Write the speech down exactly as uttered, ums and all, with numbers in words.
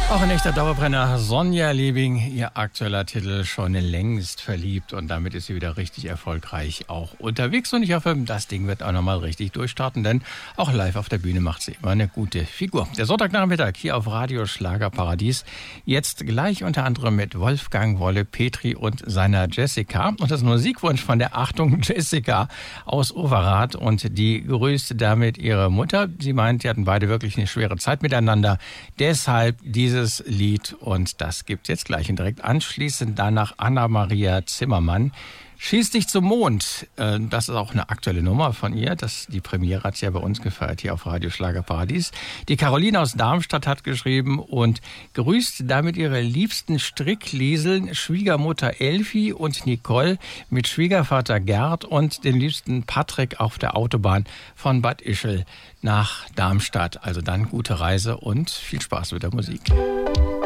Auch ein echter Dauerbrenner. Sonja Liebing, ihr aktueller Titel Schon längst verliebt. Und damit ist sie wieder richtig erfolgreich auch unterwegs. Und ich hoffe, das Ding wird auch nochmal richtig durchstarten, denn auch live auf der Bühne macht sie immer eine gute Figur. Der Sonntagnachmittag hier auf Radio Schlagerparadies. Jetzt gleich unter anderem mit Wolfgang Wolle Petri und seiner Jessica. Und das Musikwunsch von der Achtung Jessica aus Overath. Und die grüßte damit ihre Mutter. Sie meint, die hatten beide wirklich eine schwere Zeit miteinander. Deshalb diese Dieses Lied, und das gibt jetzt gleich. Und direkt anschließend danach Anna-Maria Zimmermann. Schieß dich zum Mond. Das ist auch eine aktuelle Nummer von ihr. Das, die Premiere hat sie ja bei uns gefeiert hier auf Radio Schlagerparadies. Die Caroline aus Darmstadt hat geschrieben und grüßt damit ihre liebsten Stricklieseln, Schwiegermutter Elfi und Nicole mit Schwiegervater Gerd und den liebsten Patrick auf der Autobahn von Bad Ischl nach Darmstadt. Also dann gute Reise und viel Spaß mit der Musik.